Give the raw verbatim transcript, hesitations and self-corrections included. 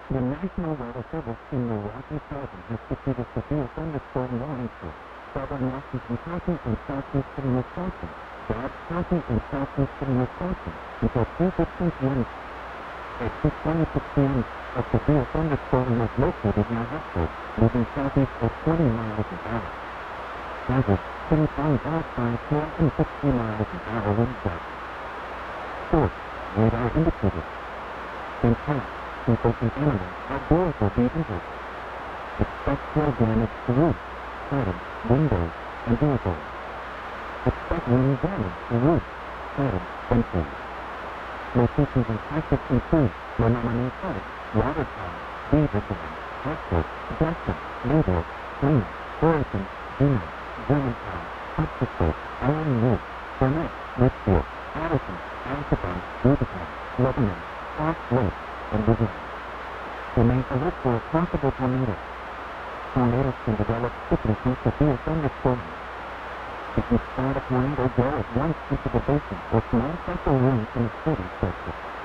The National Weather Service in Milwaukee, Wisconsin has issued a severe thunderstorm warning for southern Washington County and southeastern Wisconsin, Dobbs County and southeastern Wisconsin until three fifteen p.m. At two twenty-six p.m., a severe thunderstorm was located near Hartford, moving southeast at twenty miles an hour. Hazard, twenty-five outside two hundred fifty miles an hour wind gusts. Fourth, radar indicators. Intent. People and animals outdoors will be injured. Expect flood damage to roofs, siding, windows, and vehicles. Expect wind damage to roofs, siding, and trees. Locations in Texas include Menominee Park, Watertown, Beaverton, Hartford, Jackson, Mayville, Plain, Orison, Juneau, Germantown, Hutchinson, Allen Wood, Burnett, Richfield, Addison, Alciban, Rubicon, Lebanon, Fox Lake, and Virginia. Remain alert for a possible tornado. Tornadoes can develop quickly through severe thunderstorms. If you spot a tornado, go at once into the basement or small central room in a steady sector.